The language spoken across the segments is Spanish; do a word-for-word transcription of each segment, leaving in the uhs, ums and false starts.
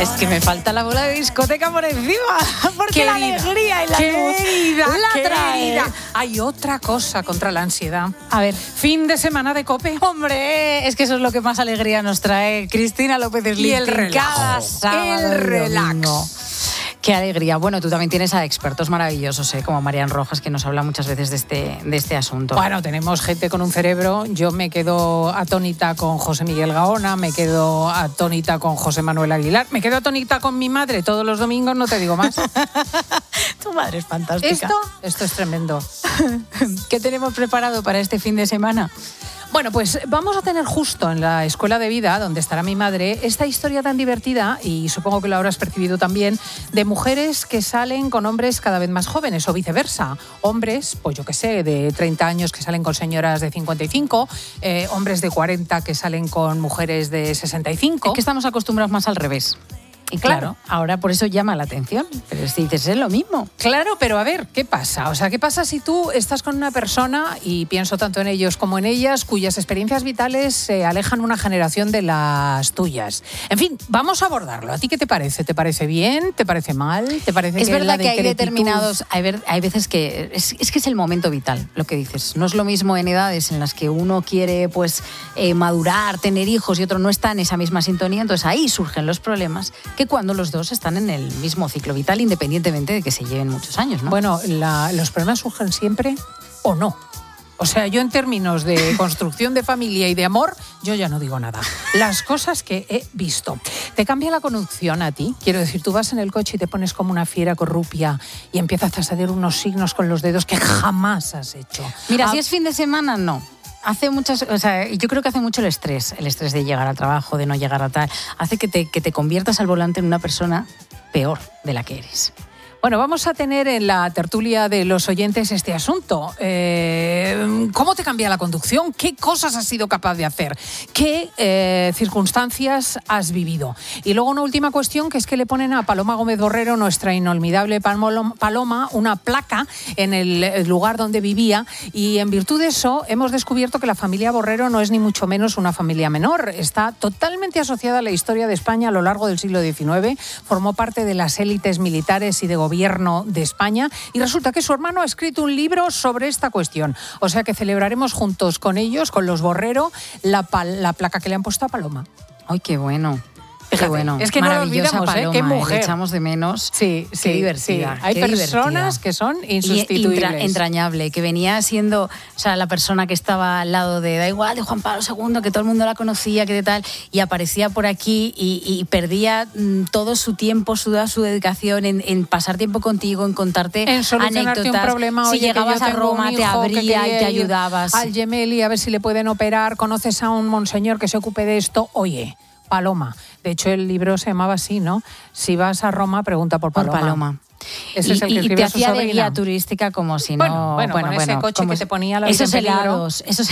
Es que me falta la bola de discoteca por encima. Porque Querida, la alegría y la querida, la trae. querida. Hay otra cosa contra la ansiedad. A ver. Fin de semana de COPE. Hombre, es que eso es lo que más alegría nos trae Cristina López Slifting. Y el relajo. Cada sábado El y relax. domingo. Qué alegría. Bueno, tú también tienes a expertos maravillosos, ¿eh? Como Marian Rojas, que nos habla muchas veces de este, de este asunto. Bueno, tenemos gente con un cerebro. Yo me quedo atónita con José Miguel Gaona, me quedo atónita con José Manuel Aguilar, me quedo atónita con mi madre todos los domingos, no te digo más. Tu madre es fantástica. Esto, esto es tremendo. ¿Qué tenemos preparado para este fin de semana? Bueno, pues vamos a tener justo en la Escuela de Vida, donde estará mi madre, esta historia tan divertida, y supongo que lo habrás percibido también, de mujeres que salen con hombres cada vez más jóvenes o viceversa. Hombres, pues yo qué sé, de treinta años que salen con señoras de cincuenta y cinco, eh, hombres de cuarenta que salen con mujeres de sesenta y cinco. Es que estamos acostumbrados más al revés. Y claro, claro, ahora por eso llama la atención. Pero si dices, es lo mismo. Claro, pero a ver, ¿qué pasa? O sea, ¿qué pasa si tú estás con una persona, y pienso tanto en ellos como en ellas, cuyas experiencias vitales se alejan una generación de las tuyas? En fin, vamos a abordarlo. ¿A ti qué te parece? ¿Te parece bien? ¿Te parece mal? ¿Te parece es que verdad la que hay decrepitud... determinados... Hay, ver, hay veces que... Es, es que es el momento vital, lo que dices. No es lo mismo en edades en las que uno quiere pues eh, madurar, tener hijos, y otro no está en esa misma sintonía. Entonces ahí surgen los problemas, que cuando los dos están en el mismo ciclo vital, independientemente de que se lleven muchos años, ¿no? Bueno, la, los problemas surgen siempre o no. O sea, yo en términos de construcción de familia y de amor, yo ya no digo nada. Las cosas que he visto. ¿Te cambia la conducción a ti? Quiero decir, tú vas en el coche y te pones como una fiera corrupia y empiezas a hacer unos signos con los dedos que jamás has hecho. Mira, ah, si es fin de semana, no. Hace muchas, o sea, yo creo que hace mucho el estrés, el estrés de llegar al trabajo, de no llegar a tal, hace que te, que te conviertas al volante en una persona peor de la que eres. Bueno, vamos a tener en la tertulia de los oyentes este asunto. Eh, ¿Cómo te cambia la conducción? ¿Qué cosas has sido capaz de hacer? ¿Qué eh, circunstancias has vivido? Y luego una última cuestión, que es que le ponen a Paloma Gómez Borrero, nuestra inolvidable Paloma, una placa en el lugar donde vivía, y en virtud de eso hemos descubierto que la familia Borrero no es ni mucho menos una familia menor. Está totalmente asociada a la historia de España a lo largo del siglo diecinueve, formó parte de las élites militares y de gobierno gobierno de España, y resulta que su hermano ha escrito un libro sobre esta cuestión. O sea que celebraremos juntos con ellos, con los Borrero, la, pal- la placa que le han puesto a Paloma. ¡Ay, qué bueno! Fíjate, qué bueno. Es que no lo olvidamos, Paloma, ¿eh? Qué mujer. Le echamos de menos. Sí, qué sí, divertida. Sí. Hay qué personas divertida. que son insustituibles. Y entra, entrañable, que venía siendo, o sea, la persona que estaba al lado de, da igual, de Juan Pablo segundo, que todo el mundo la conocía, que de tal, y aparecía por aquí y, y perdía mm, todo su tiempo, su, su dedicación en, en pasar tiempo contigo, en contarte en solucionarte anécdotas. un problema. Si Oye, llegabas que yo a Roma, te abría y te ayudabas. Al Gemelli a ver si le pueden operar. Conoces a un monseñor que se ocupe de esto. Oye, Paloma. De hecho, el libro se llamaba así, ¿no? Si vas a Roma, pregunta por Paloma. Por Paloma. Ese y, es el que y te a su hacía sobrina. de guía turística como si no... Bueno, bueno, bueno, con ese coche como que te ponía la esos vida en peligro. helados, esos...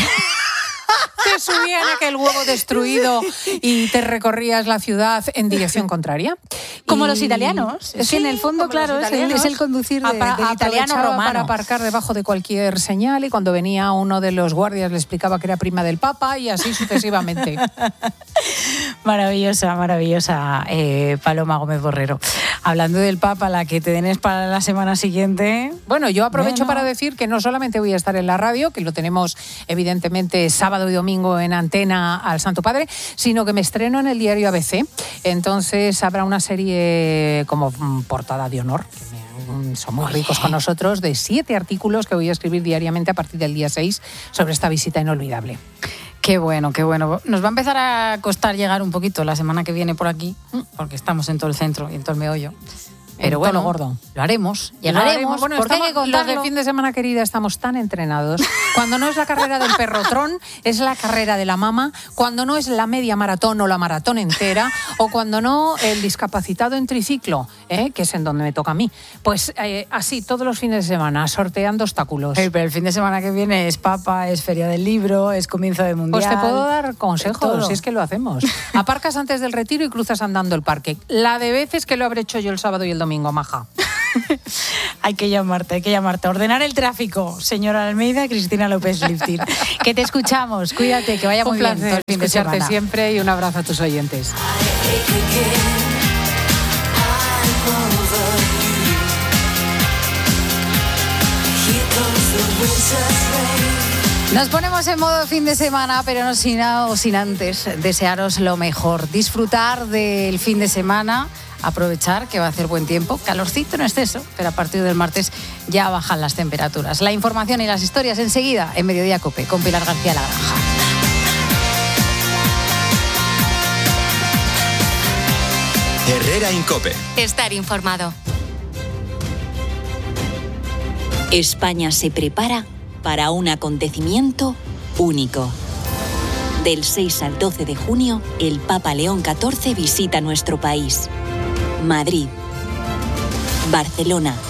Te subían aquel huevo destruido y te recorrías la ciudad en dirección contraria. Como y... los italianos. Es sí, que en el fondo, claro, es el, es el conducir de, Apa- del italiano romano. Para aparcar debajo de cualquier señal, y cuando venía uno de los guardias le explicaba que era prima del Papa, y así sucesivamente. Maravillosa, maravillosa eh, Paloma Gómez Borrero. Hablando del Papa, la que te tenés para la semana siguiente... Bueno, yo aprovecho bueno. para decir que no solamente voy a estar en la radio, que lo tenemos evidentemente sábado y domingo en Antena al Santo Padre, sino que me estreno en el diario A B C. Entonces habrá una serie como portada de honor, que me, son muy ricos con nosotros, de siete artículos que voy a escribir diariamente a partir del día seis sobre esta visita inolvidable. Qué bueno, qué bueno. Nos va a empezar a costar llegar un poquito la semana que viene por aquí, porque estamos en todo el centro y en todo el meollo. Pero en bueno, todo gordo. Lo haremos, llegaremos. Lo haremos. Bueno, porque estamos, hay que los contarlo. de fin de semana, querida, estamos tan entrenados. Cuando no es la carrera del perrotrón, es la carrera de la mama. Cuando no es la media maratón o la maratón entera, o cuando no, el discapacitado en triciclo, ¿eh? Que es en donde me toca a mí. Pues eh, así, todos los fines de semana, sorteando obstáculos. Hey, pero el fin de semana que viene es Papa, es Feria del Libro, es comienzo de Mundial. Pues te puedo dar consejos, todo. si es que lo hacemos. Aparcas antes del retiro y cruzas andando el parque. La de veces que lo habré hecho yo el sábado y el domingo, maja. Hay que llamarte, hay que llamarte. Ordenar el tráfico, señora Almeida, Cristina López Slifting. Que te escuchamos, cuídate, que vaya Un muy bien placer todo el fin de escucharte semana. siempre, y un abrazo a tus oyentes. Nos ponemos en modo fin de semana, pero no sin, no sin antes desearos lo mejor. Disfrutar del fin de semana, aprovechar que va a hacer buen tiempo, calorcito en exceso, pero a partir del martes ya bajan las temperaturas. La información y las historias enseguida en Mediodía COPE con Pilar García La Granja. Herrera Incope. Estar informado. España se prepara para un acontecimiento único. Del seis al doce de junio, el Papa León catorce visita nuestro país. Madrid, Barcelona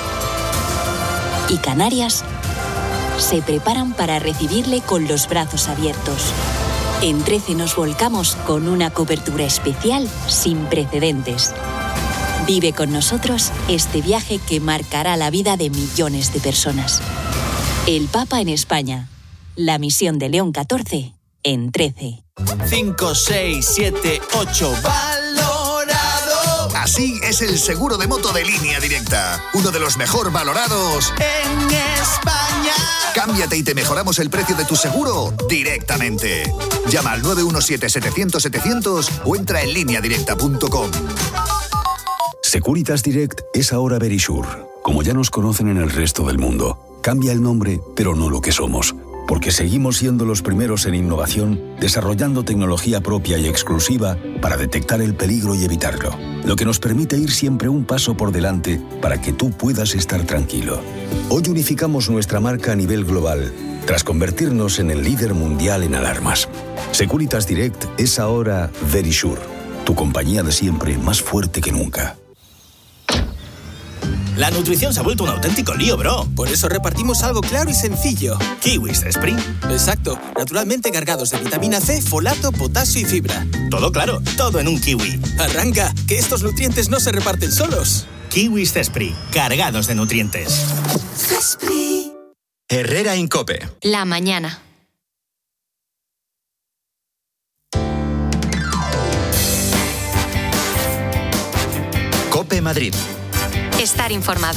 y Canarias se preparan para recibirle con los brazos abiertos. En trece nos volcamos con una cobertura especial sin precedentes. Vive con nosotros este viaje que marcará la vida de millones de personas. El Papa en España. La misión de León catorce en trece. cinco, seis, siete, ocho. ¡Valorado! Así es el seguro de moto de Línea Directa. Uno de los mejor valorados en España. Cámbiate y te mejoramos el precio de tu seguro directamente. Llama al nueve uno siete, setecientos, setecientos o entra en línea directa punto com. Securitas Direct es ahora Verisure. Como ya nos conocen en el resto del mundo. Cambia el nombre, pero no lo que somos. Porque seguimos siendo los primeros en innovación, desarrollando tecnología propia y exclusiva para detectar el peligro y evitarlo. Lo que nos permite ir siempre un paso por delante para que tú puedas estar tranquilo. Hoy unificamos nuestra marca a nivel global, tras convertirnos en el líder mundial en alarmas. Securitas Direct es ahora Verisure, tu compañía de siempre más fuerte que nunca. La nutrición se ha vuelto un auténtico lío, bro. Por eso repartimos algo claro y sencillo. Kiwis Spring. Exacto. Naturalmente cargados de vitamina C, folato, potasio y fibra. Todo claro, todo en un kiwi. Arranca, que estos nutrientes no se reparten solos. Kiwis Spring, cargados de nutrientes. Herrera Incope. La mañana. COPE Madrid. Estar informado.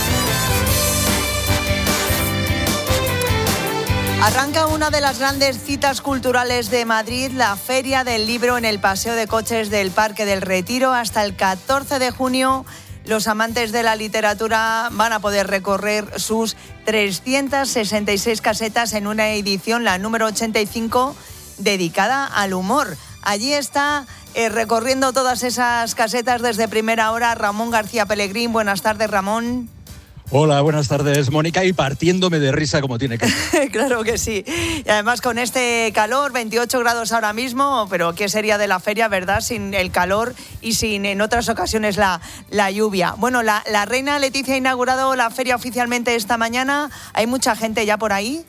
Arranca una de las grandes citas culturales de Madrid, la Feria del Libro en el Paseo de Coches del Parque del Retiro. Hasta el catorce de junio, los amantes de la literatura van a poder recorrer sus trescientas sesenta y seis casetas en una edición, la número ochenta y cinco, dedicada al humor. Allí está eh, recorriendo todas esas casetas desde primera hora Ramón García Pellegrín. Buenas tardes, Ramón. Hola, buenas tardes, Mónica, y partiéndome de risa como tiene que ser. Claro que sí. Y además con este calor, veintiocho grados ahora mismo, pero ¿qué sería de la feria, verdad? Sin el calor y sin en otras ocasiones la, la lluvia. Bueno, la, la reina Letizia ha inaugurado la feria oficialmente esta mañana. ¿Hay mucha gente ya por ahí?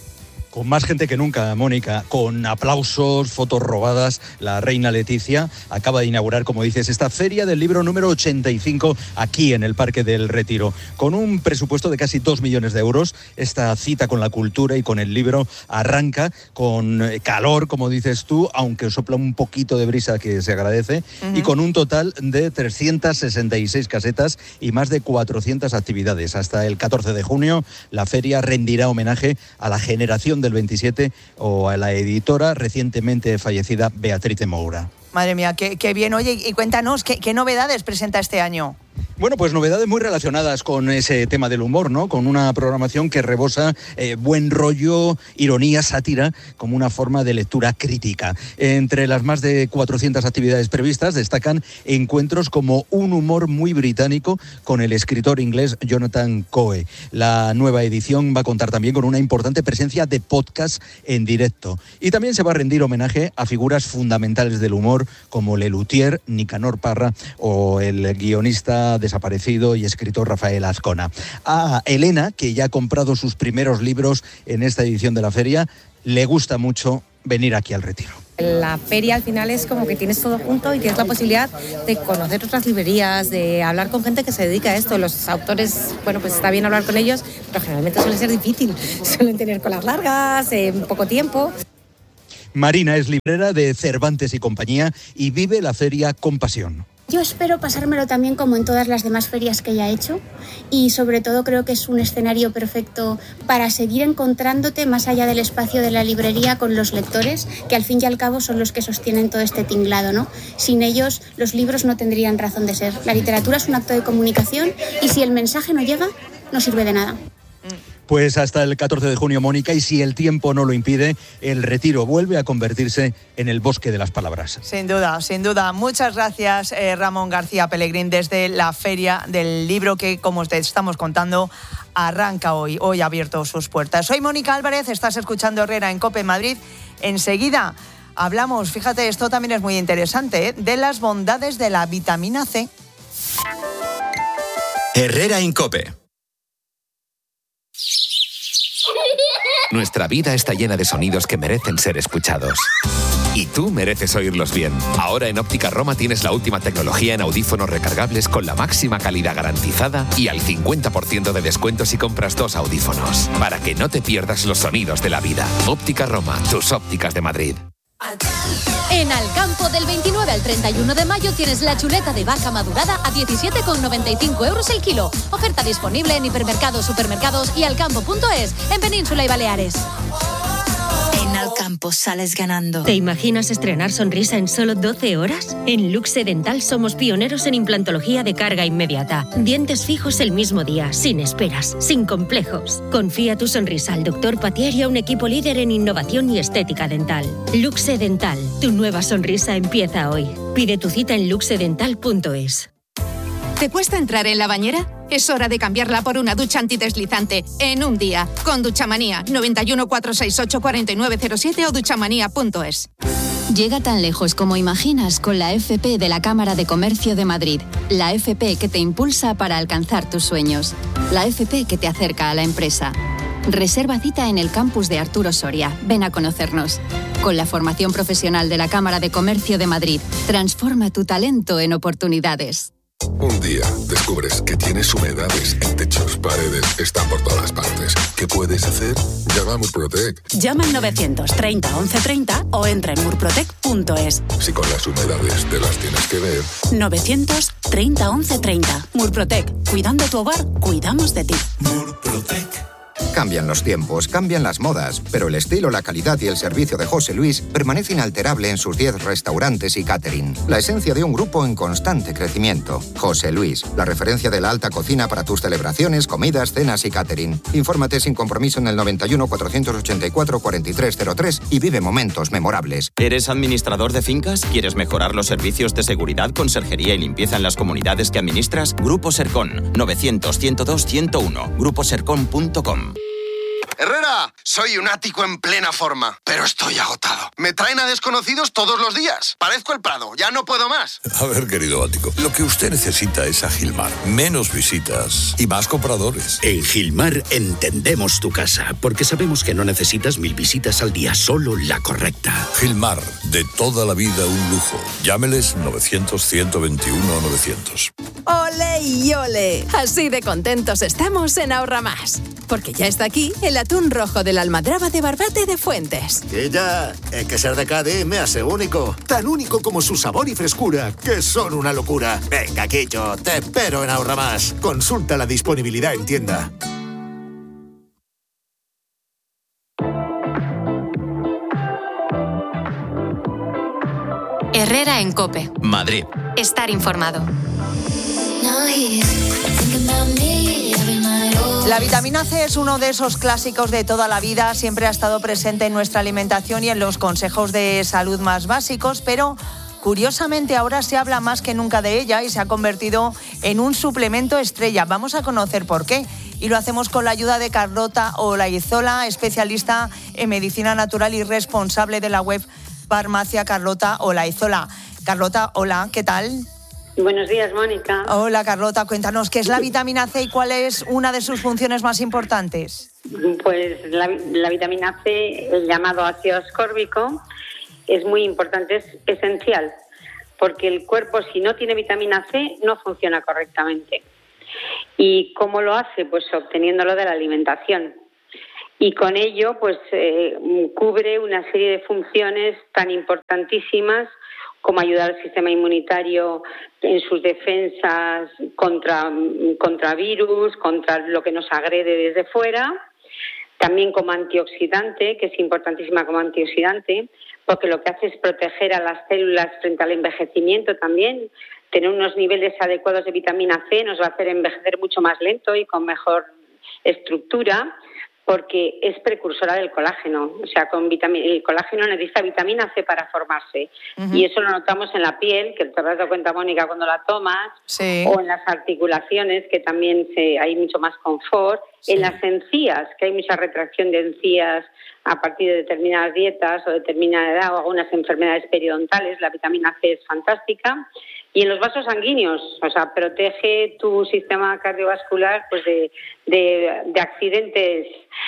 Con más gente que nunca, Mónica, con aplausos, fotos robadas, la reina Letizia acaba de inaugurar, como dices, esta Feria del Libro número ochenta y cinco aquí en el Parque del Retiro. Con un presupuesto de casi dos millones de euros, esta cita con la cultura y con el libro arranca con calor, como dices tú, aunque sopla un poquito de brisa que se agradece, uh-huh. y con un total de trescientas sesenta y seis casetas y más de cuatrocientas actividades. Hasta el catorce de junio, la feria rendirá homenaje a la generación del veintisiete o a la editora recientemente fallecida Beatriz de Moura. Madre mía, qué, qué bien. Oye, y cuéntanos, ¿qué, qué novedades presenta este año? Bueno, pues novedades muy relacionadas con ese tema del humor, ¿no? Con una programación que rebosa eh, buen rollo, ironía, sátira, como una forma de lectura crítica. Entre las más de cuatrocientas actividades previstas destacan encuentros como Un humor muy británico con el escritor inglés Jonathan Coe. La nueva edición va a contar también con una importante presencia de podcast en directo. Y también se va a rendir homenaje a figuras fundamentales del humor como Lelutier, Nicanor Parra o el guionista desaparecido y escritor Rafael Azcona. A Elena, que ya ha comprado sus primeros libros en esta edición de la feria, le gusta mucho venir aquí al Retiro. La feria al final es como que tienes todo junto y tienes la posibilidad de conocer otras librerías, de hablar con gente que se dedica a esto. Los autores, bueno, pues está bien hablar con ellos, pero generalmente suele ser difícil. Suelen tener colas largas, en poco tiempo. Marina es librera de Cervantes y Compañía y vive la feria con pasión. Yo espero pasármelo también como en todas las demás ferias que ya he hecho y sobre todo creo que es un escenario perfecto para seguir encontrándote más allá del espacio de la librería con los lectores, que al fin y al cabo son los que sostienen todo este tinglado, ¿no? Sin ellos los libros no tendrían razón de ser. La literatura es un acto de comunicación y si el mensaje no llega, no sirve de nada. Pues hasta el catorce de junio, Mónica, y si el tiempo no lo impide, el Retiro vuelve a convertirse en el bosque de las palabras. Sin duda, sin duda. Muchas gracias, eh, Ramón García Pellegrín, desde la Feria del Libro que, como te estamos contando, arranca hoy. Hoy ha abierto sus puertas. Soy Mónica Álvarez, estás escuchando Herrera en COPE Madrid. Enseguida hablamos, fíjate, esto también es muy interesante, ¿eh? de las bondades de la vitamina C. Herrera en COPE. Nuestra vida está llena de sonidos que merecen ser escuchados. Y tú mereces oírlos bien. Ahora en Óptica Roma tienes la última tecnología en audífonos recargables con la máxima calidad garantizada y al cincuenta por ciento de descuento si compras dos audífonos. Para que no te pierdas los sonidos de la vida. Óptica Roma, tus ópticas de Madrid. En Alcampo, del veintinueve al treinta y uno de mayo tienes la chuleta de vaca madurada a diecisiete con noventa y cinco euros el kilo. Oferta disponible en hipermercados, supermercados y alcampo punto es en Península y Baleares. En Alcampo sales ganando. ¿Te imaginas estrenar sonrisa en solo doce horas? En Luxe Dental somos pioneros en implantología de carga inmediata. Dientes fijos el mismo día, sin esperas, sin complejos. Confía tu sonrisa al doctor Patier y a un equipo líder en innovación y estética dental. Luxe Dental, tu nueva sonrisa empieza hoy. Pide tu cita en luxe dental punto es. ¿Te cuesta entrar en la bañera? Es hora de cambiarla por una ducha antideslizante en un día. Con Duchamanía, noventa y uno, cuatrocientos sesenta y ocho, cuarenta y nueve cero siete o duchamanía punto es. Llega tan lejos como imaginas con la F P de la Cámara de Comercio de Madrid. La F P que te impulsa para alcanzar tus sueños. La F P que te acerca a la empresa. Reserva cita en el campus de Arturo Soria. Ven a conocernos. Con la formación profesional de la Cámara de Comercio de Madrid, transforma tu talento en oportunidades. Un día descubres que tienes humedades en techos, paredes, están por todas partes. ¿Qué puedes hacer? Llama a Murprotec. Llama al novecientos treinta once treinta o entra en murprotec punto es. Si con las humedades te las tienes que ver. novecientos treinta once treinta. Murprotec. Cuidando tu hogar, cuidamos de ti. Murprotec. Cambian los tiempos, cambian las modas, pero el estilo, la calidad y el servicio de José Luis permanece inalterable en sus diez restaurantes y catering. La esencia de un grupo en constante crecimiento. José Luis, la referencia de la alta cocina para tus celebraciones, comidas, cenas y catering. Infórmate sin compromiso en el noventa y uno, cuatrocientos ochenta y cuatro, cuarenta y tres cero tres y vive momentos memorables. ¿Eres administrador de fincas? ¿Quieres mejorar los servicios de seguridad, conserjería y limpieza en las comunidades que administras? Grupo Sercon, novecientos, ciento dos, ciento uno. grupo sercon punto com. Herrera, soy un ático en plena forma, pero estoy agotado. Me traen a desconocidos todos los días. Parezco el Prado, ya no puedo más. A ver, querido ático, lo que usted necesita es a Gilmar. Menos visitas y más compradores. En Gilmar entendemos tu casa, porque sabemos que no necesitas mil visitas al día, solo la correcta. Gilmar, de toda la vida un lujo. Llámeles novecientos, ciento veintiuno, novecientos. ¡Ole y ole! Así de contentos estamos en Ahorra Más. Porque ya está aquí el atún rojo de la almadraba de Barbate de Fuentes. Que ya, es que ser de Cádiz me hace único. Tan único como su sabor y frescura, que son una locura. Venga, Quicho, te espero en Ahorra Más. Consulta la disponibilidad en tienda. Herrera en COPE. Madrid. Estar informado. La vitamina C es uno de esos clásicos de toda la vida, siempre ha estado presente en nuestra alimentación y en los consejos de salud más básicos, pero curiosamente ahora se habla más que nunca de ella y se ha convertido en un suplemento estrella. Vamos a conocer por qué y lo hacemos con la ayuda de Carlota Olaizola, especialista en medicina natural y responsable de la web Farmacia Carlota Olaizola. Carlota, hola, ¿qué tal? Buenos días, Mónica. Hola, Carlota. Cuéntanos, ¿qué es la vitamina C y cuál es una de sus funciones más importantes? Pues la, la vitamina C, el llamado ácido ascórbico, es muy importante, es esencial, porque el cuerpo, si no tiene vitamina C, no funciona correctamente. ¿Y cómo lo hace? Pues obteniéndolo de la alimentación. Y con ello, pues eh, cubre una serie de funciones tan importantísimas cómo ayudar al sistema inmunitario en sus defensas contra, contra virus, contra lo que nos agrede desde fuera. También como antioxidante, que es importantísima como antioxidante, porque lo que hace es proteger a las células frente al envejecimiento también. Tener unos niveles adecuados de vitamina C nos va a hacer envejecer mucho más lento y con mejor estructura, porque es precursora del colágeno. O sea, con vitamina, el colágeno necesita vitamina C para formarse. Uh-huh. Y eso lo notamos en la piel, que te habrás dado cuenta, Mónica, cuando la tomas, sí. o en las articulaciones, que también se, hay mucho más confort, sí. En las encías, que hay mucha retracción de encías a partir de determinadas dietas o determinada edad o algunas enfermedades periodontales, la vitamina C es fantástica. Y en los vasos sanguíneos, o sea, protege tu sistema cardiovascular pues de, de, de accidentes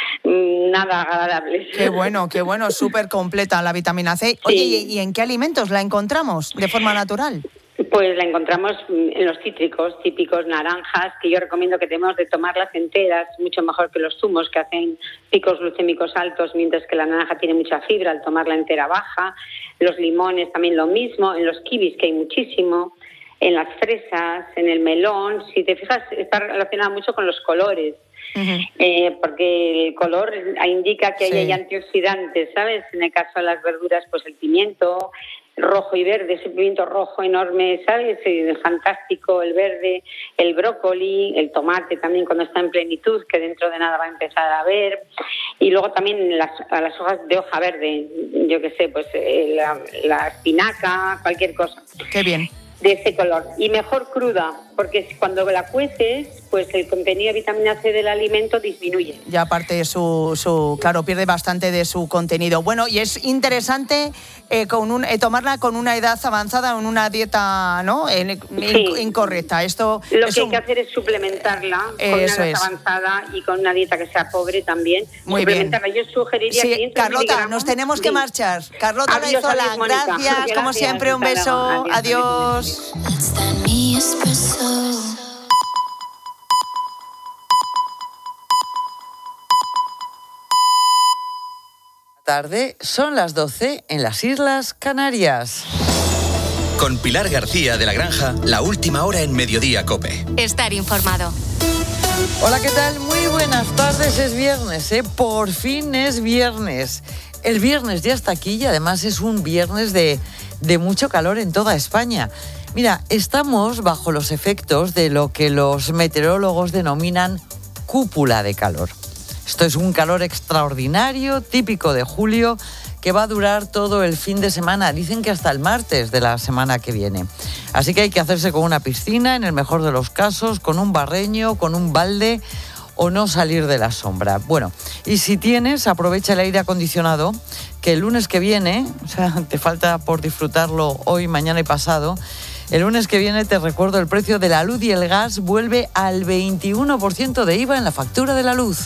mmm, nada agradables. Qué bueno, qué bueno, súper completa la vitamina C. Oye, sí. ¿y, ¿y en qué alimentos la encontramos de forma natural? Pues la encontramos en los cítricos, típicos naranjas, que yo recomiendo que debemos de tomarlas enteras, mucho mejor que los zumos que hacen picos glucémicos altos, mientras que la naranja tiene mucha fibra, al tomarla entera baja. Los limones también lo mismo, en los kiwis, que hay muchísimo, en las fresas, en el melón. Si te fijas, está relacionado mucho con los colores. Uh-huh. Eh, porque el color indica que sí. hay antioxidantes, ¿sabes? En el caso de las verduras, pues el pimiento rojo y verde, ese pimiento rojo enorme, ¿sabes? Es fantástico, el verde, el brócoli, el tomate también cuando está en plenitud, que dentro de nada va a empezar a ver, y luego también las, las hojas de hoja verde, yo qué sé, pues eh, la, la espinaca, cualquier cosa. Qué bien. De ese color. Y mejor cruda, porque cuando la cueces, pues el contenido de vitamina C del alimento disminuye. Y aparte, su, su, claro, pierde bastante de su contenido. Bueno, y es interesante eh, con un, eh, tomarla con una edad avanzada, en una dieta, ¿no? En, sí. incorrecta. Esto Lo es que un... hay que hacer es suplementarla con Eso una edad es. avanzada y con una dieta que sea pobre también. Muy suplementarla. bien. Yo sugeriría sí, quinientos Carlota, miligramos. nos tenemos Sí. que marchar. Carlota Adiós, Laizola, adiós, Mónica. gracias, Gracias, como siempre, un beso. adiós. Adiós. Tarde, son las doce en las Islas Canarias. Con Pilar García de la Granja, la última hora en Mediodía COPE. Estar informado. Hola, ¿qué tal? Muy buenas tardes, es viernes, ¿eh? Por fin es viernes. El viernes ya está aquí y además es un viernes de, de mucho calor en toda España. Mira, estamos bajo los efectos de lo que los meteorólogos denominan cúpula de calor. Esto es un calor extraordinario, típico de julio, que va a durar todo el fin de semana. Dicen que hasta el martes de la semana que viene. Así que hay que hacerse con una piscina, en el mejor de los casos, con un barreño, con un balde, o no salir de la sombra. Bueno, y si tienes, aprovecha el aire acondicionado, que el lunes que viene, o sea, te falta por disfrutarlo hoy, mañana y pasado, el lunes que viene, te recuerdo, el precio de la luz y el gas vuelve al veintiuno por ciento de I V A en la factura de la luz.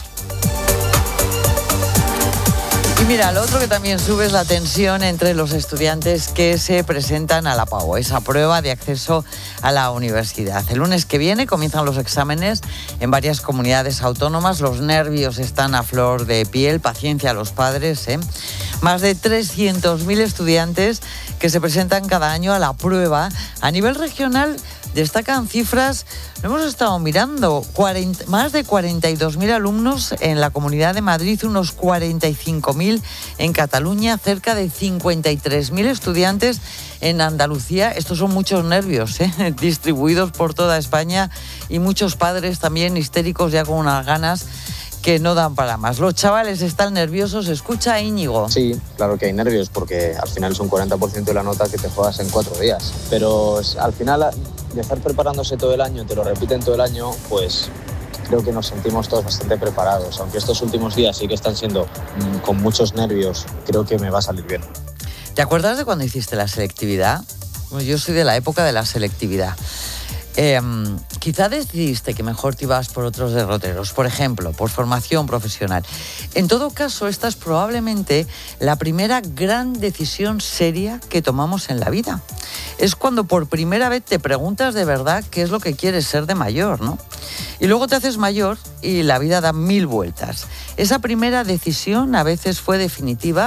Y mira, lo otro que también sube es la tensión entre los estudiantes que se presentan a la PAU, esa prueba de acceso a la universidad. El lunes que viene comienzan los exámenes en varias comunidades autónomas. Los nervios están a flor de piel, paciencia a los padres, ¿eh? Más de trescientos mil estudiantes que se presentan cada año a la prueba. A nivel regional destacan cifras, lo hemos estado mirando, cuarenta, más de cuarenta y dos mil alumnos en la Comunidad de Madrid, unos cuarenta y cinco mil en Cataluña, cerca de cincuenta y tres mil estudiantes en Andalucía. Estos son muchos nervios, ¿eh? distribuidos por toda España, y muchos padres también histéricos ya con unas ganas que no dan para más. Los chavales están nerviosos. Escucha a Íñigo. Sí, claro que hay nervios, porque al final es un cuarenta por ciento de la nota que te juegas en cuatro días. Pero al final, de estar preparándose todo el año, te lo repiten todo el año, pues creo que nos sentimos todos bastante preparados. Aunque estos últimos días sí que están siendo mmm, con muchos nervios, creo que me va a salir bien. ¿Te acuerdas de cuando hiciste la selectividad? Bueno, yo soy de la época de la selectividad. Eh, quizá decidiste que mejor te ibas por otros derroteros, por ejemplo, por formación profesional. En todo caso, esta es probablemente la primera gran decisión seria que tomamos en la vida. Es cuando por primera vez te preguntas de verdad qué es lo que quieres ser de mayor, ¿no? Y luego te haces mayor y la vida da mil vueltas. Esa primera decisión a veces fue definitiva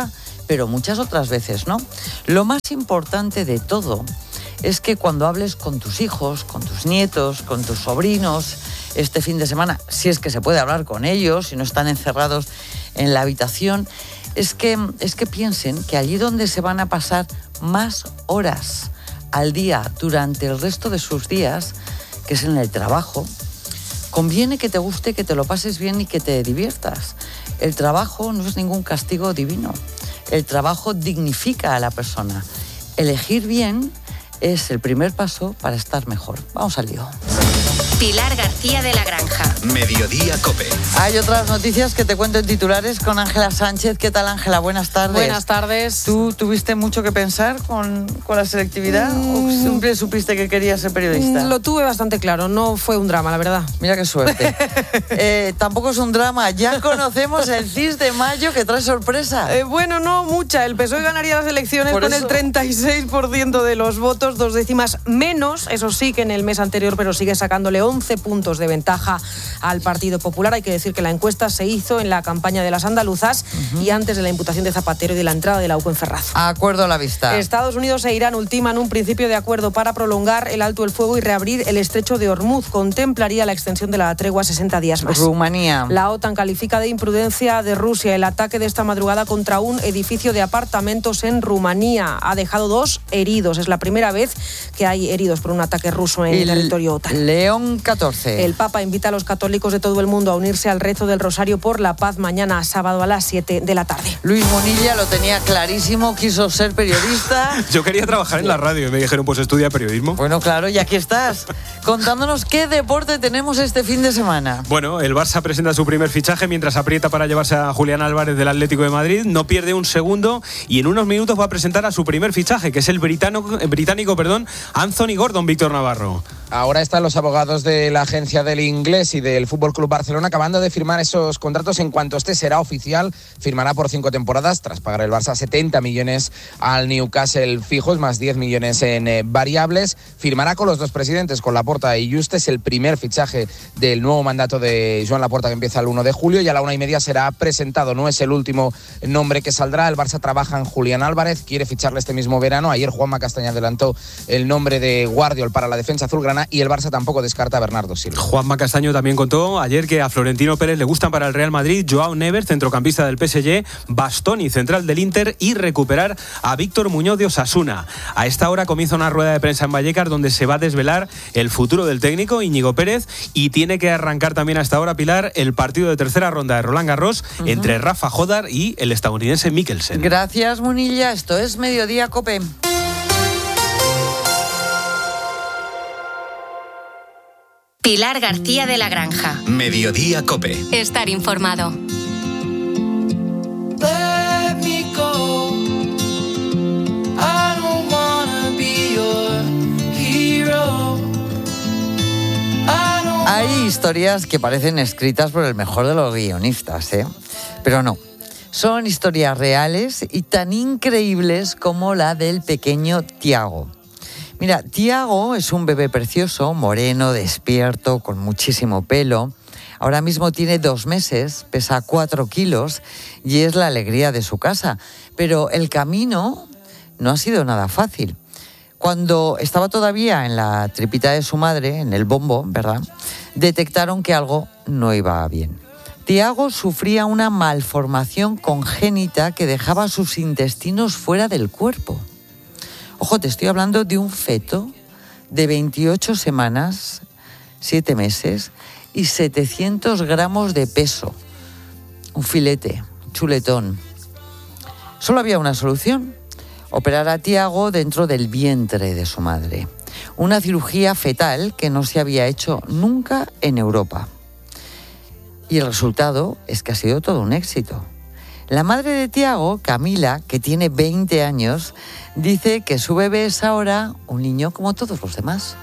pero muchas otras veces no. Lo más importante de todo es que cuando hables con tus hijos, con tus nietos, con tus sobrinos, este fin de semana, si es que se puede hablar con ellos, si no están encerrados en la habitación, es que, es que piensen que allí donde se van a pasar más horas al día durante el resto de sus días, que es en el trabajo, conviene que te guste, que te lo pases bien y que te diviertas. El trabajo no es ningún castigo divino. El trabajo dignifica a la persona. Elegir bien es el primer paso para estar mejor. Vamos al lío. Pilar García de la Granja. Mediodía COPE. Hay otras noticias que te cuento en titulares con Ángela Sánchez. ¿Qué tal, Ángela? Buenas tardes. Buenas tardes. ¿Tú tuviste mucho que pensar con, con la selectividad mm, o siempre supiste que querías ser periodista? Lo tuve bastante claro, no fue un drama, la verdad. Mira qué suerte. eh, tampoco es un drama, ya conocemos el C I S de mayo que trae sorpresa. Eh, bueno, no mucha. El P S O E ganaría las elecciones por con eso. El treinta y seis por ciento de los votos, dos décimas menos, eso sí, que en el mes anterior, pero sigue sacándole once puntos de ventaja al Partido Popular. Hay que decir que la encuesta se hizo en la campaña de las andaluzas uh-huh. y antes de la imputación de Zapatero y de la entrada de la U C O en Ferraz. Acuerdo a la vista. Estados Unidos e Irán ultiman un principio de acuerdo para prolongar el alto el fuego y reabrir el estrecho de Hormuz. Contemplaría la extensión de la tregua a sesenta días más. Rumanía. La OTAN califica de imprudencia de Rusia el ataque de esta madrugada contra un edificio de apartamentos en Rumanía. Ha dejado dos heridos. Es la primera vez que hay heridos por un ataque ruso en el territorio OTAN. León catorce. El Papa invita a los católicos de todo el mundo a unirse al rezo del Rosario por la Paz mañana sábado a las siete de la tarde. Luis Monilla lo tenía clarísimo, quiso ser periodista. Yo quería trabajar en la radio y me dijeron, pues estudia periodismo. Bueno, claro, y aquí estás, contándonos qué deporte tenemos este fin de semana. Bueno, el Barça presenta su primer fichaje mientras aprieta para llevarse a Julián Álvarez del Atlético de Madrid. No pierde un segundo y en unos minutos va a presentar a su primer fichaje, que es el británico, británico perdón, Anthony Gordon, Víctor Navarro. Ahora están los abogados de la agencia del inglés y del Fútbol Club Barcelona acabando de firmar esos contratos. En cuanto este será oficial, firmará por cinco temporadas tras pagar el Barça setenta millones al Newcastle fijos, más diez millones en eh, variables. Firmará con los dos presidentes, con Laporta y Justes, el primer fichaje del nuevo mandato de Joan Laporta, que empieza el uno de julio, y a la una y media será presentado. No es el último nombre que saldrá. El Barça trabaja en Julián Álvarez, quiere ficharle este mismo verano. Ayer Juanma Castaña adelantó el nombre de Guardiol para la defensa azulgrana y el Barça tampoco descarta a Bernardo Silva. Juanma Castaño también contó ayer que a Florentino Pérez le gustan para el Real Madrid Joao Neves, centrocampista del P S G, Bastoni, central del Inter, y recuperar a Víctor Muñoz de Osasuna. A esta hora comienza una rueda de prensa en Vallecas donde se va a desvelar el futuro del técnico Íñigo Pérez, y tiene que arrancar también a esta hora, Pilar, el partido de tercera ronda de Roland Garros uh-huh. entre Rafa Jodar y el estadounidense Mikkelsen. Gracias, Munilla. Esto es Mediodía COPE. Pilar García de la Granja. Mediodía COPE. Estar informado. Hay historias que parecen escritas por el mejor de los guionistas, ¿eh? Pero no. Son historias reales y tan increíbles como la del pequeño Tiago. Mira, Tiago es un bebé precioso, moreno, despierto, con muchísimo pelo. Ahora mismo tiene dos meses, pesa cuatro kilos y es la alegría de su casa. Pero el camino no ha sido nada fácil. Cuando estaba todavía en la tripita de su madre, en el bombo, ¿verdad?, detectaron que algo no iba bien. Tiago sufría una malformación congénita que dejaba sus intestinos fuera del cuerpo. Ojo, te estoy hablando de un feto de veintiocho semanas, siete meses y setecientos gramos de peso. Un filete, chuletón. Solo había una solución: operar a Tiago dentro del vientre de su madre. Una cirugía fetal que no se había hecho nunca en Europa. Y el resultado es que ha sido todo un éxito. La madre de Tiago, Camila, que tiene veinte años, dice que su bebé es ahora un niño como todos los demás.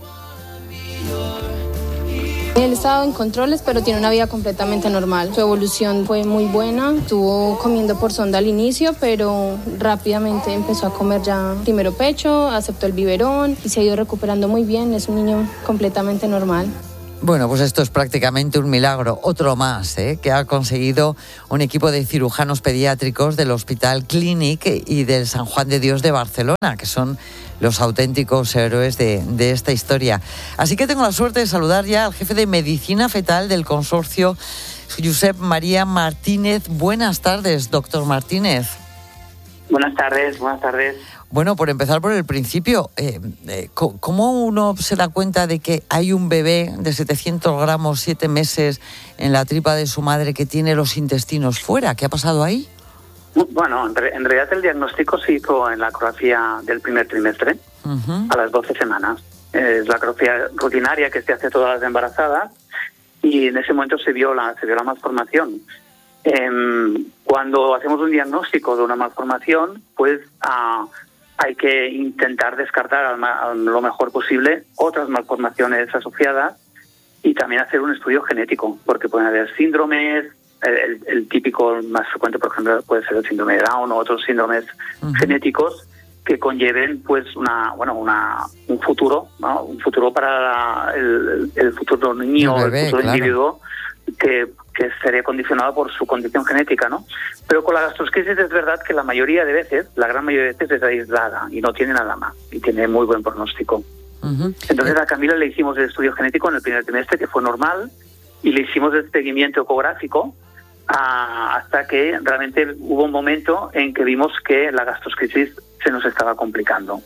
Él estaba en controles, pero tiene una vida completamente normal. Su evolución fue muy buena. Estuvo comiendo por sonda al inicio, pero rápidamente empezó a comer ya primero pecho, aceptó el biberón y se ha ido recuperando muy bien. Es un niño completamente normal. Bueno, pues esto es prácticamente un milagro, otro más, ¿eh? que ha conseguido un equipo de cirujanos pediátricos del Hospital Clínic y del San Juan de Dios de Barcelona, que son los auténticos héroes de, de esta historia. Así que tengo la suerte de saludar ya al jefe de Medicina Fetal del consorcio, Josep María Martínez. Buenas tardes, doctor Martínez. Buenas tardes, buenas tardes. Bueno, por empezar por el principio, eh, eh, ¿cómo uno se da cuenta de que hay un bebé de setecientos gramos, siete meses, en la tripa de su madre que tiene los intestinos fuera? ¿Qué ha pasado ahí? Bueno, en, re- en realidad el diagnóstico se hizo en la ecografía del primer trimestre, uh-huh. a las doce semanas. Es la ecografía rutinaria que se hace a todas las embarazadas y en ese momento se vio la, se vio la malformación. Eh, cuando hacemos un diagnóstico de una malformación, pues... Uh, hay que intentar descartar al, ma- al lo mejor posible otras malformaciones asociadas y también hacer un estudio genético, porque pueden haber síndromes, el, el, el típico más frecuente, por ejemplo, puede ser el síndrome de Down o otros síndromes uh-huh. genéticos que conlleven pues una bueno una un futuro, ¿no? Un futuro para la, el, el futuro niño, el, bebé, el futuro claro. individuo que que sería condicionado por su condición genética, ¿no? Pero con la gastrosquisis es verdad que la mayoría de veces, la gran mayoría de veces es aislada y no tiene nada más y tiene muy buen pronóstico. Uh-huh. Entonces a Camila le hicimos el estudio genético en el primer trimestre, que fue normal, y le hicimos el seguimiento ecográfico a, hasta que realmente hubo un momento en que vimos que la gastrosquisis se nos estaba complicando.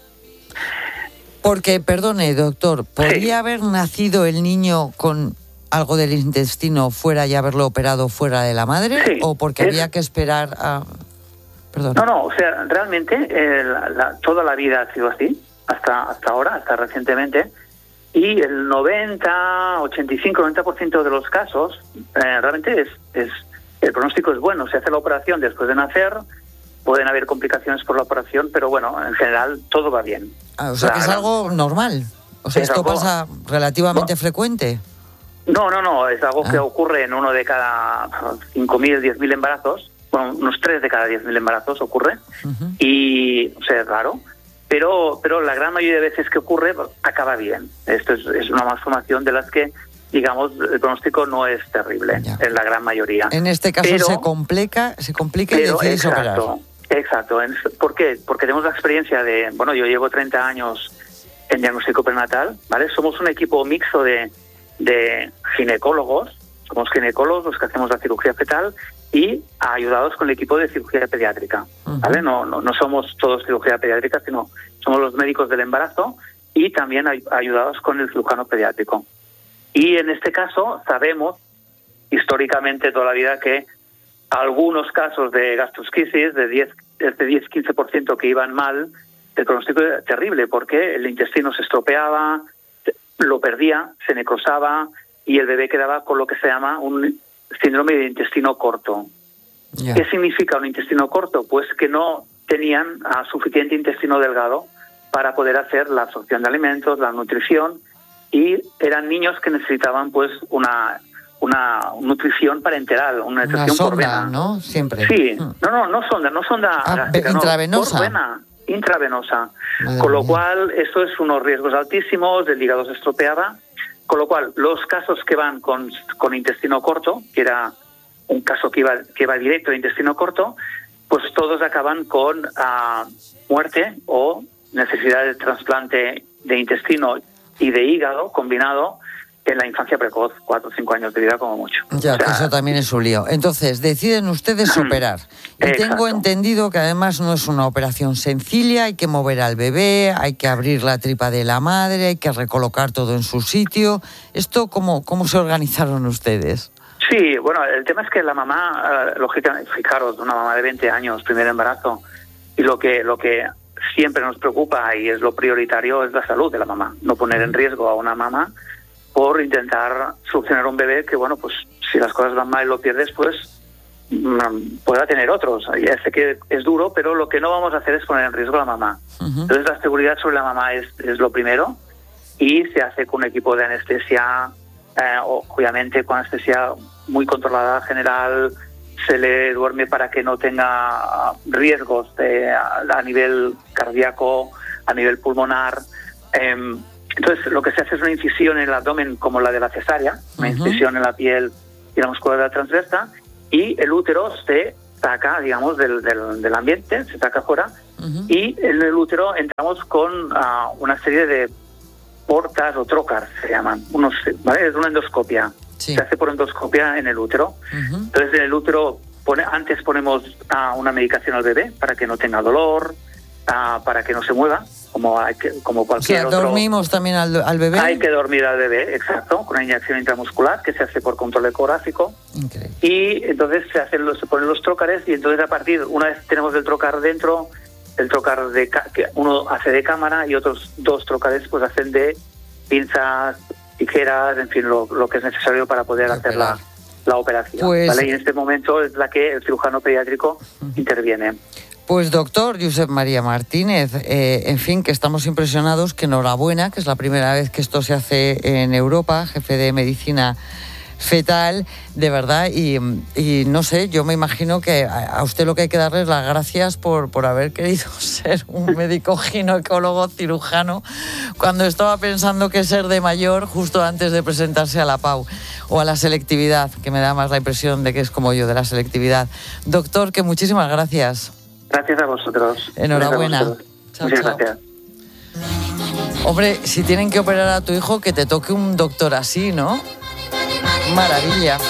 Porque, perdone, doctor, ¿podría sí. haber nacido el niño con algo del intestino fuera y haberlo operado fuera de la madre? Sí, ¿o porque es... había que esperar a...? Perdón. No, no, o sea, realmente eh, la, la, toda la vida ha sido así, hasta hasta ahora, hasta recientemente, y el noventa, ochenta y cinco, noventa por ciento de los casos, eh, realmente es, es el pronóstico es bueno. Se hace la operación después de nacer, pueden haber complicaciones por la operación, pero bueno, en general todo va bien. Ah, o sea, la, que es algo normal. O sea, ¿esto algo... pasa relativamente no. frecuente? No, no, no, es algo ah. que ocurre en uno de cada cinco mil, diez mil embarazos, bueno, unos tres de cada diez mil embarazos ocurre, uh-huh. y, o sea, es raro, pero pero la gran mayoría de veces que ocurre acaba bien. Esto es, es una malformación de las que, digamos, el pronóstico no es terrible, ya. en la gran mayoría. En este caso pero, se complica, se complica y decides operar. Exacto, ¿por qué? Porque tenemos la experiencia de, bueno, yo llevo treinta años en diagnóstico prenatal, ¿vale? Somos un equipo mixto de de ginecólogos, somos ginecólogos los que hacemos la cirugía fetal y ayudados con el equipo de cirugía pediátrica, ¿vale? No, no, no somos todos cirugía pediátrica, sino somos los médicos del embarazo y también ay- ayudados con el cirujano pediátrico. Y en este caso sabemos, históricamente toda la vida, que algunos casos de gastrosquisis, de diez, de diez a quince por ciento que iban mal, el pronóstico era terrible porque el intestino se estropeaba, lo perdía, se necrosaba y el bebé quedaba con lo que se llama un síndrome de intestino corto. Yeah. ¿Qué significa un intestino corto? Pues que no tenían uh, suficiente intestino delgado para poder hacer la absorción de alimentos, la nutrición, y eran niños que necesitaban pues una una nutrición parenteral, una nutrición sonda, por vena, ¿no? Siempre. Sí, mm. no, no, no sonda, no sonda ah, gástrica, intravenosa. No, por vena. Intravenosa, Madre con lo mía. cual esto es unos riesgos altísimos, el hígado se estropeaba, con lo cual los casos que van con, con intestino corto, que era un caso que iba, que iba directo de intestino corto, pues todos acaban con uh, muerte o necesidad de trasplante de intestino y de hígado combinado en la infancia precoz, cuatro o cinco años de vida como mucho. Ya, o sea, que eso también es un lío. Entonces, deciden ustedes operar. Y exacto. tengo entendido que además no es una operación sencilla, hay que mover al bebé, hay que abrir la tripa de la madre, hay que recolocar todo en su sitio. ¿Esto cómo, cómo se organizaron ustedes? Sí, bueno, el tema es que la mamá, uh, lógicamente, fijaros, una mamá de veinte años, primer embarazo, y lo que lo que siempre nos preocupa y es lo prioritario es la salud de la mamá, no poner en riesgo a una mamá por intentar solucionar un bebé que, bueno, pues si las cosas van mal y lo pierdes, pues pueda tener otros. Ya sé que es duro, pero lo que no vamos a hacer es poner en riesgo a la mamá. Uh-huh. Entonces la seguridad sobre la mamá es, es lo primero y se hace con un equipo de anestesia, eh, obviamente con anestesia muy controlada general, se le duerme para que no tenga riesgos de, a, a nivel cardíaco, a nivel pulmonar. Eh, Entonces, lo que se hace es una incisión en el abdomen como la de la cesárea, una uh-huh. incisión en la piel y la musculatura transversa, y el útero se saca, digamos, del, del, del ambiente, se saca fuera, uh-huh. y en el útero entramos con uh, una serie de portas o trocars, se llaman, unos, ¿vale? Es una endoscopia, sí. Se hace por endoscopia en el útero. Uh-huh. Entonces, en el útero pone, antes ponemos uh, una medicación al bebé para que no tenga dolor, uh, para que no se mueva, como, hay que, como cualquier o sea, otro. ¿Dormimos también al, al bebé? Hay que dormir al bebé, exacto, con una inyección intramuscular que se hace por control ecográfico. Increíble. Y entonces se hacen los, se ponen los trócares, y entonces a partir, una vez tenemos el trócar dentro, el trócar de que uno hace de cámara y otros dos trócares pues hacen de pinzas, tijeras, en fin, lo, lo que es necesario para poder hacer la, la operación. Pues, ¿vale? Y en este momento es la que el cirujano pediátrico uh-huh. interviene. Pues doctor Josep María Martínez, eh, en fin, que estamos impresionados, que enhorabuena, que es la primera vez que esto se hace en Europa, jefe de medicina fetal, de verdad, y, y no sé, yo me imagino que a usted lo que hay que darle es las gracias por, por haber querido ser un médico ginecólogo cirujano cuando estaba pensando que ser de mayor justo antes de presentarse a la P A U o a la selectividad, que me da más la impresión de que es como yo, de la selectividad. Doctor, que muchísimas gracias. Gracias a vosotros. Enhorabuena. A vosotros. Chao, Muchas chao. gracias. Hombre, si tienen que operar a tu hijo, que te toque un doctor así, ¿no? Maravilla.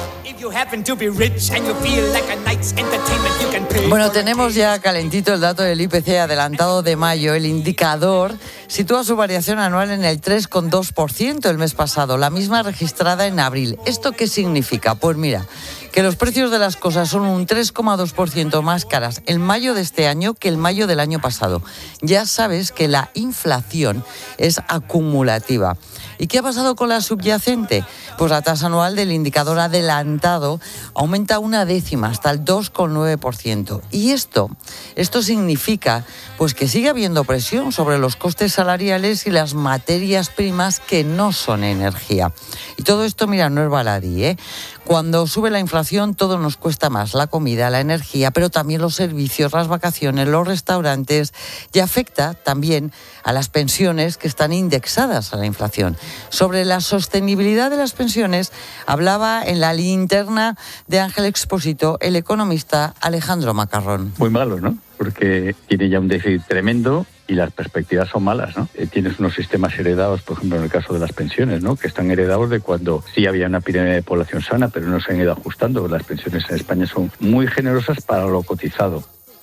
Bueno, tenemos ya calentito el dato del I P C adelantado de mayo. El indicador sitúa su variación anual en el tres coma dos por ciento el mes pasado, la misma registrada en abril. ¿Esto qué significa? Pues mira, que los precios de las cosas son un tres coma dos por ciento más caras en mayo de este año que el mayo del año pasado. Ya sabes que la inflación es acumulativa. ¿Y qué ha pasado con la subyacente? Pues la tasa anual del indicador adelantado aumenta una décima hasta el dos coma nueve por ciento. Y esto, esto significa pues que sigue habiendo presión sobre los costes salariales y las materias primas que no son energía. Y todo esto, mira, no es baladí, ¿eh? Cuando sube la inflación todo nos cuesta más, la comida, la energía, pero también los servicios, las vacaciones, los restaurantes, y afecta también a las pensiones que están indexadas a la inflación. Sobre la sostenibilidad de las pensiones hablaba en la linterna de Ángel Expósito el economista Alejandro Macarrón. Muy malo, ¿no? Porque tiene ya un déficit tremendo y las perspectivas son malas, ¿no? Eh, tienes unos sistemas heredados, por ejemplo, en el caso de las pensiones, ¿no? Que están heredados de cuando sí había una pirámide de población sana, pero no se han ido ajustando. Las pensiones en España son muy generosas para lo cotizado.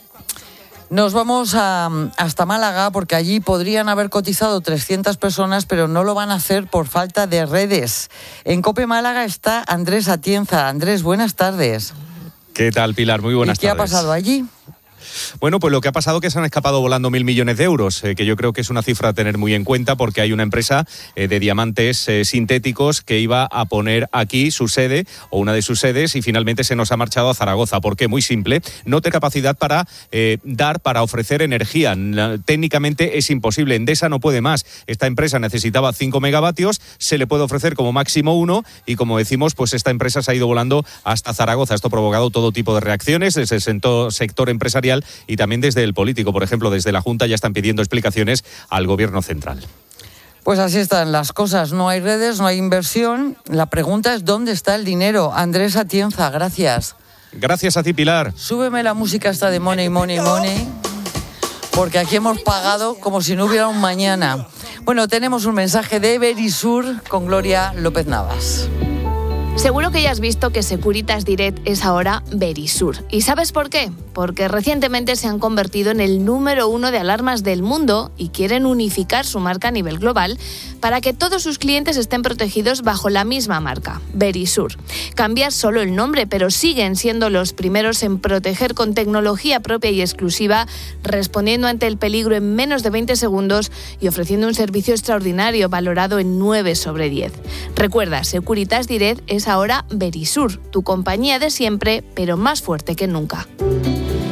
Nos vamos a, hasta Málaga porque allí podrían haber cotizado trescientas personas, pero no lo van a hacer por falta de redes. En COPE Málaga está Andrés Atienza. Andrés, buenas tardes. ¿Qué tal, Pilar? Muy buenas tardes. ¿Y qué ha pasado allí? Bueno, pues lo que ha pasado es que se han escapado volando mil millones de euros, eh, que yo creo que es una cifra a tener muy en cuenta porque hay una empresa eh, de diamantes eh, sintéticos que iba a poner aquí su sede o una de sus sedes y finalmente se nos ha marchado a Zaragoza. ¿Por qué? Muy simple, no tiene capacidad para eh, dar, para ofrecer energía. Técnicamente es imposible, Endesa no puede más. Esta empresa necesitaba cinco megavatios, se le puede ofrecer como máximo uno y como decimos, pues esta empresa se ha ido volando hasta Zaragoza. Esto ha provocado todo tipo de reacciones desde el sector empresarial y también desde el político. Por ejemplo, desde la Junta ya están pidiendo explicaciones al Gobierno central. Pues así están las cosas. No hay redes, no hay inversión. La pregunta es ¿dónde está el dinero? Andrés Atienza, gracias. Gracias a ti, Pilar. Súbeme la música esta de Money, Money, Money, porque aquí hemos pagado como si no hubiera un mañana. Bueno, tenemos un mensaje de Verisur con Gloria López Navas. Seguro que ya has visto que Securitas Direct es ahora Verisur. ¿Y sabes por qué? Porque recientemente se han convertido en el número uno de alarmas del mundo y quieren unificar su marca a nivel global para que todos sus clientes estén protegidos bajo la misma marca, Verisur. Cambiar solo el nombre, pero siguen siendo los primeros en proteger con tecnología propia y exclusiva, respondiendo ante el peligro en menos de veinte segundos y ofreciendo un servicio extraordinario valorado en nueve sobre diez. Recuerda, Securitas Direct es ahora Verisur, tu compañía de siempre, pero más fuerte que nunca.